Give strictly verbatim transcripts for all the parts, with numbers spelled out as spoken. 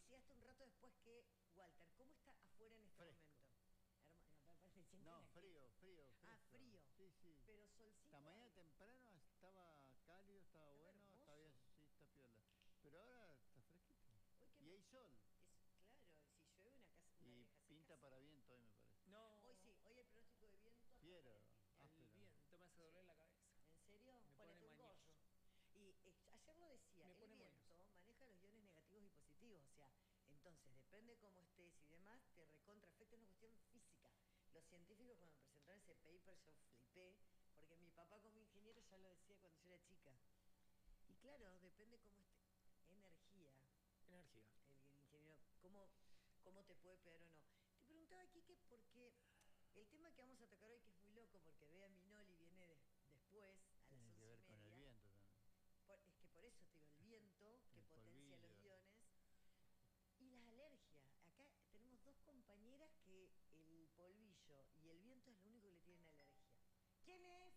llegaste un rato después que Walter. ¿Cómo está afuera en este Fresco. momento? Hermano, me parece siempre No, una frío, queja. frío, fresco. Ah, frío. Sí, sí. Pero solcito. Esta mañana hay. temprano estaba cálido, estaba, Estaba bueno, hermoso. todavía sí está piola. Pero ahora está fresquito. Hoy que Y me- hay sol. Es claro, si llueve una casa, una Y vieja se pinta casa. para viento hoy, me parece. No. Hoy sí, hoy el pronóstico de viento hasta Fiero. cuarenta y tres. El áspero. viento me hace doler la cabeza. ¿En serio? Me Ponete pone un mañoso. gorro. Y eh, ayer lo decía, Me el pone viento mañoso. maneja los iones negativos y positivos, o sea, entonces depende cómo estés y demás, te recontra afecta, es una cuestión física. Los científicos cuando presentaron ese paper yo flipé, porque mi papá como ingeniero ya lo decía cuando yo era chica. Y claro, depende cómo esté, energía, Energía. el, el ingeniero, cómo, cómo te puede pegar o no. Te preguntaba, Quique, porque el tema que vamos a tocar hoy, que es muy loco, porque Bea Minoli viene de- después, a las Tiene que once ver y con el media. viento también. Por- es que por eso te digo, el viento que El potencia los polvillo. iones. Y las alergias. Acá tenemos dos compañeras que el polvillo y el viento es lo único que le tienen alergia. ¿Quién es?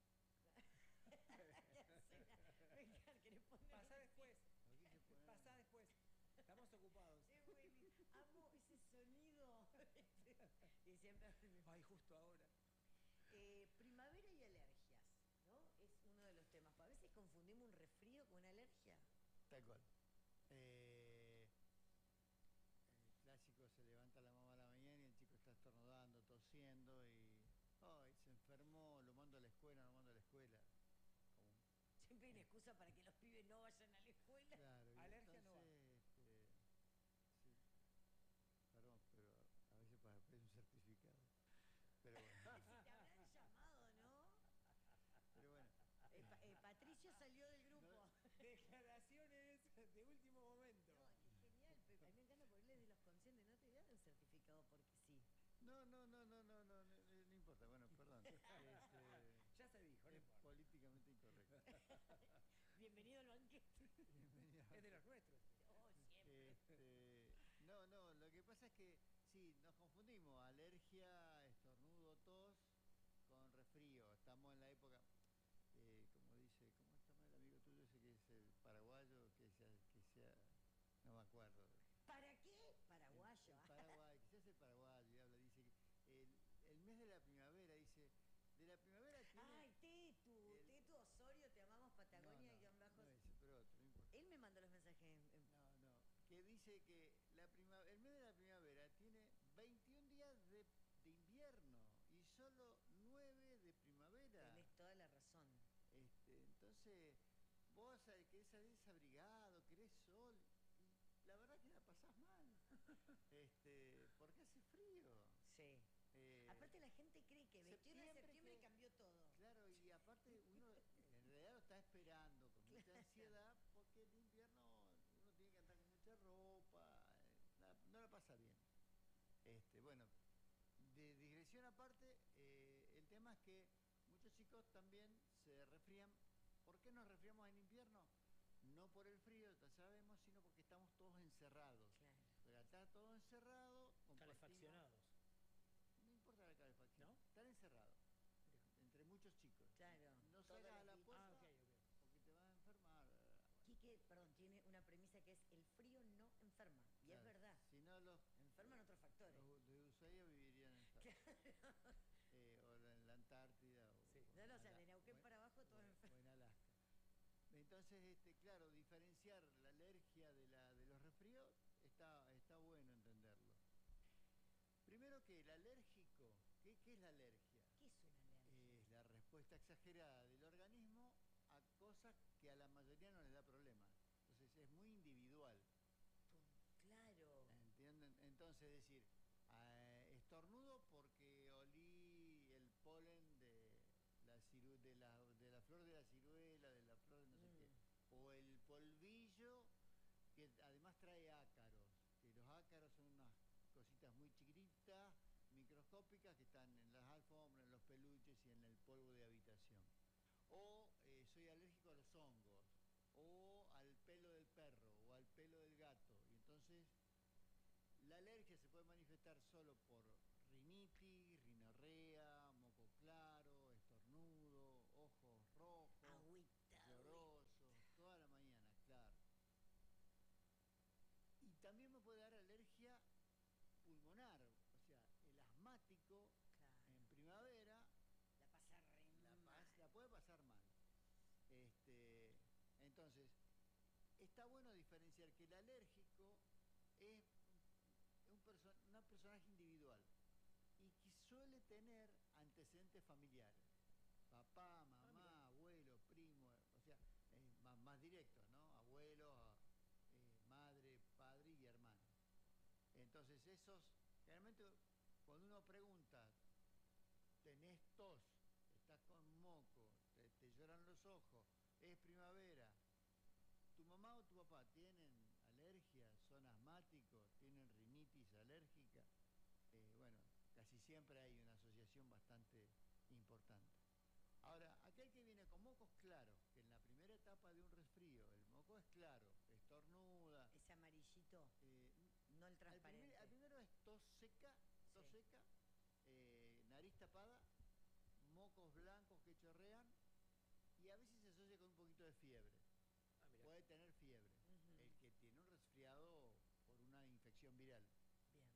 Ya sé, me encanta que le ponen- Pasá después. ¿Por qué se pone- Pasá después. Estamos ocupados. Es muy lindo. Amo ese sonido. Y siempre... Ay, justo ahora. Eh, primavera y alergias, ¿no? Es uno de los temas. A veces confundimos un resfrío con una alergia. Tal cual. Eh, el clásico, se levanta la mamá a la mañana y el chico está estornudando, tosiendo y... Ay, se enfermó, lo mando a la escuela, lo mando a la escuela. Como- Siempre hay una excusa para que los pibes no vayan a la escuela. Claro, y Alergia no va. entonces, este, sí. Perdón, pero a veces para pedir un certificado. Pero bueno, Si te habrán llamado, ¿no? pero bueno. Eh, Pa- eh, Patricio salió del grupo. No. Declaraciones de último momento. No, qué genial, Pepe. A mí me encanta porque él es de los conscientes. No te dan un certificado porque sí. No, no, no, no, no, no, no, no importa. Bueno, perdón. Este, Ya se dijo, no es importa. políticamente incorrecto. Bienvenido al banquete. Bienvenido. Es de los nuestros. Oh, siempre. Este, no, no, lo que pasa es que sí, nos confundimos, alergia, estornudo, tos con resfrío. Estamos en la época, eh, como dice, ¿cómo se llama el amigo tuyo ese que es el paraguayo? Que sea, que sea, no me acuerdo. ¿Para qué? Paraguayo. El, el Paraguay, que se hace el paraguayo y habla, dice que el, el mes de la primavera, dice, de la primavera tiene... Ay, Tetu, el- Tetu Osorio, te amamos Patagonia no, y guión no, bajos. no ese, pero otro, no importa. Él me mandó los mensajes en, en- No, no, que dice que la prima- el mes de la primavera tiene veintiún días de, de invierno y solo nueve de primavera. Tenés toda la razón. Este, entonces, vos sabés, querés salir desabrigado, querés sol, y la verdad que la pasás mal. Este, porque hace frío. Sí. Eh, Aparte la gente cree que veintiuno de septiembre septiembre que- cambió todo. Claro, y aparte uno en realidad lo está esperando con mucha ansiedad porque el invierno uno tiene que andar con mucha ropa, eh, la- no la pasa bien. Este, bueno, de digresión aparte, eh, el tema es que muchos chicos también se resfrían. ¿Por qué nos resfriamos en invierno? No por el frío, ya sabemos, sino porque estamos todos encerrados. Claro. Pero al estar todos encerrados, compartimos- Calefaccionados. no importa la calefacción, ¿No? estar encerrado entre muchos chicos. Claro, No todos salgas a los la bichos. puerta Ah, ok, ok. porque te vas a enfermar. Quique, perdón, tiene una premisa que es el frío no enferma. Y Claro, es verdad. Si no, los, Enferman otros factores. los de Ushuaia vivirían enfermos. Eh, o en la Antártida. O, Sí. o No, no, en o sea, Ala- de Neuquén o en- para abajo todos o en- enfermos. o en Alaska. Entonces, este, claro, diferenciar la alergia de, la, de los resfríos está, está bueno entenderlo. Primero que el alérgico, ¿qué, qué es la alergia? ¿Qué es una alergia? Es la respuesta exagerada del organismo a cosas que a la mayoría no les da problema. Entonces es muy individual, Pum, Claro. ¿entienden? Entonces decir, eh, estornudo porque olí el polen de la, ciru- de, la, de la flor de la ciruela, de la flor de no sé Mm. qué, o el polvillo que además trae ácaros, que los ácaros son unas cositas muy chiquititas, microscópicas, que están en las alfombras, en los peluches y en el polvo de habitación. O eh, soy alérgico a los hongos, o al pelo del perro, o al pelo del gato. Y entonces la alergia se puede manifestar solo por rinitis, rinorrea, moco claro, estornudo, ojos rojos, Agüita, llorosos, toda la mañana, claro. Y también me puede Entonces, está bueno diferenciar que el alérgico es un perso una personaje individual y que suele tener antecedentes familiares. Papá, mamá, Ah, abuelo, primo, o sea, eh, más, más directo, ¿no? Abuelo, eh, madre, padre y hermano. Entonces, esos, generalmente, cuando uno pregunta, tenés tos, estás con moco, te, te lloran los ojos, es primavera, ¿tu mamá o tu papá tienen alergia? ¿Son asmáticos? ¿Tienen rinitis alérgica? Eh, bueno, casi siempre hay una asociación bastante importante. Ahora, aquel que viene con mocos, claro, que en la primera etapa de un resfrío, el moco es claro, estornuda. Ese amarillito, eh, no el al, transparente. primer, al primero es tos seca, tos Sí. seca, eh, nariz tapada, mocos blancos que chorrean y a veces se asocia con un poquito de fiebre. Ah, mira. Puede tener fiebre, Ujú. el que tiene un resfriado por una infección viral. Bien.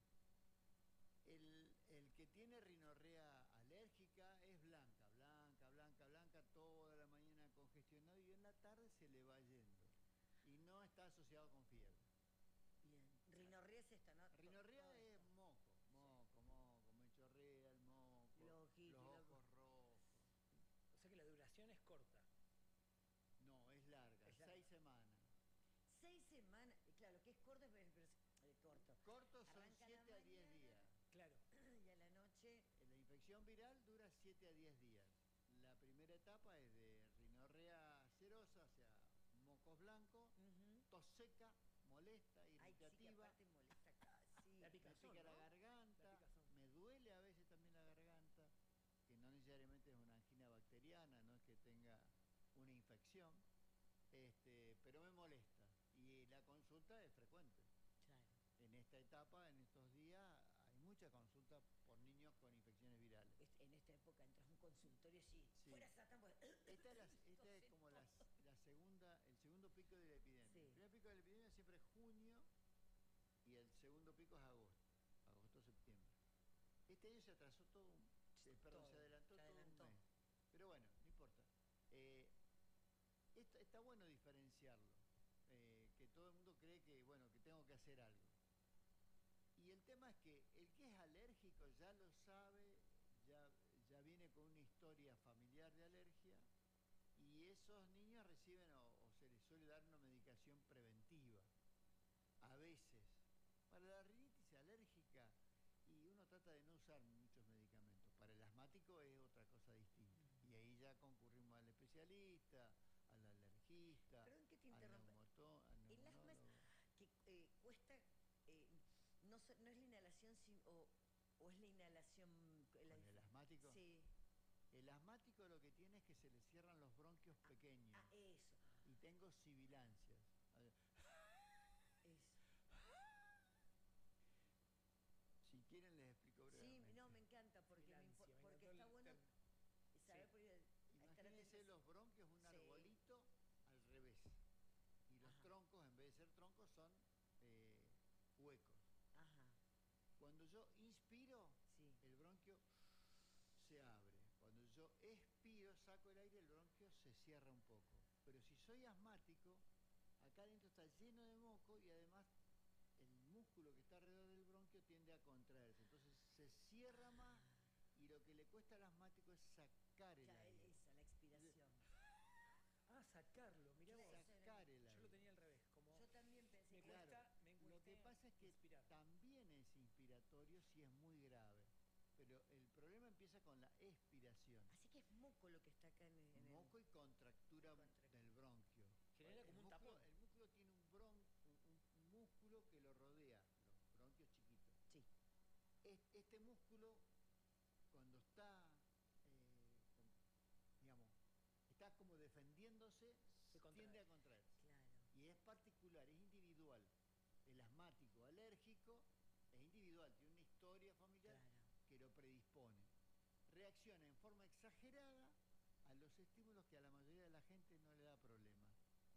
El, el que tiene rinorrea alérgica es blanca, blanca, blanca, blanca, toda la mañana congestionado y en la tarde se le va yendo. Y no está asociado con fiebre. Bien. Rinorrea es esto, ¿no? To- Rinorrea todo es esto. moco, moco, moco, me chorrea el moco, Los ojitos, los loco. ojos rojos. O sea que la duración es corta. No, es larga, Es larga. seis semanas. Seis semanas, eh, claro, que es corto, pero es eh, corto. Cortos son Arranca a la siete a diez mañana. días. Claro. Y a la noche, La infección viral dura siete a diez días. La primera etapa es de rinorrea serosa, o sea, mocos blancos, ujú. tos seca, molesta, Ay, sí que irritativa, aparte molesta casi. La me picazón, pica la ¿no? garganta, La picazón. me duele a veces también la garganta, que no necesariamente es una angina bacteriana, no es que tenga una infección, este, pero me molesta. Y la consulta es frecuente. Claro. En esta etapa, en estos días, hay mucha consulta por niños con infecciones virales. Este- En esta época entras a un consultorio y sí, Sí. fuera Satán, pues, Esta es, la, esta es tosen como la, todo. la segunda, el segundo pico de la epidemia. Sí. El primer pico de la epidemia siempre es junio y el segundo pico es agosto, agosto-septiembre. Este año se atrasó todo un, eh, perdón, Todo, se adelantó se todo adelantó. un mes. Pero bueno, no importa. Eh, esto, está bueno diferenciarlo, eh, que todo el mundo cree que, bueno, que tengo que hacer algo. Y el tema es que el que es alérgico ya lo sabe, ya, ya viene con una historia familiar de alergia y esos niños reciben o, o se les suele dar una medicación preventiva, a veces. Para la rinitis alérgica, y uno trata de no usar muchos medicamentos. Para el asmático es otra cosa distinta. Y ahí ya concurrimos al especialista, al alergista, Perdón que te al, interrumpa. neumoto- al El asma es neumonólogo. que eh, cuesta, eh, no, so- no es la inhalación sin- o, o es la inhalación. eh, la ¿Con dif- el asmático? Sí. El asmático lo que tiene es que se le cierran los bronquios pequeños Ah, eso. y tengo sibilancias. A ver, Eso. si quieren les explico Sí, brevemente. no, me encanta porque, me Silencio, impo- me porque encantó está el bueno término. saber Sí. porque estar Imagínense atentos. los bronquios, un Sí. arbolito al revés. Y los Ajá. troncos, en vez de ser troncos, son eh, huecos. Ajá, Cuando yo inspiro, sí. el bronquio se abre. Cuando yo expiro, saco el aire, el bronquio se cierra un poco. Pero si soy asmático, acá adentro está lleno de moco y además el músculo que está alrededor del bronquio tiende a contraerse. Entonces se cierra más y lo que le cuesta al asmático es sacar el Ya, aire. esa, la expiración. Ah, sacarlo, mirá Claro, vos. esa era- Sacar el aire. Yo lo tenía al revés, como Yo también pensé me que Claro, cuesta, me lo cuesta que pasa es que inspirar. también es inspiratorio si es muy grave, pero el problema empieza con la expiración. Así que es moco lo que está acá en, el- en el- Moco y contractura Contractura. del bronquio. Genera el como un músculo, tapón. El músculo tiene un, bron, un, un músculo que lo rodea, los bronquios chiquitos. Sí. Es- Este músculo, cuando está, eh, con- digamos, está como defendiéndose, Se contrae. tiende a contraerse. Claro. Y es particular, es individual. El asmático alérgico es individual, tiene una historia familiar Claro. que lo predispone. Reacciona en forma exagerada a los estímulos que a la mayoría de la gente no